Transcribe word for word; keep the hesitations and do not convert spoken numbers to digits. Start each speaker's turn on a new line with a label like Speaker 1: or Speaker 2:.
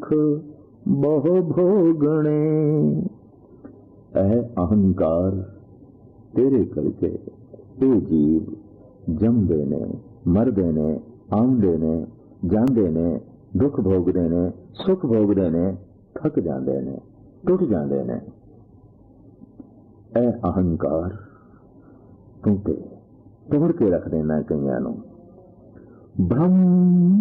Speaker 1: ਬਹੁ ਭੋਗਣੇ। ਇਹ ਅਹੰਕਾਰ ਤੇਰੇ ਕਰਕੇ ਇਹ ਜੀਵ ਜੰਮਦੇ ਨੇ, ਮਰਦੇ ਨੇ, ਆਉਂਦੇ ਨੇ, ਜਾਂਦੇ ਨੇ, ਦੁੱਖ ਭੋਗਦੇ ਨੇ, ਸੁੱਖ ਭੋਗਦੇ ਨੇ, ਥੱਕ ਜਾਂਦੇ ਨੇ, ਟੁੱਟ ਜਾਂਦੇ ਨੇ। ਇਹ ਅਹੰਕਾਰ ਤੂੰ ਤੇ ਤੋੜ ਕੇ ਰੱਖ ਦੇਣਾ ਕਈਆਂ ਨੂੰ। ਬ੍ਰਹਮ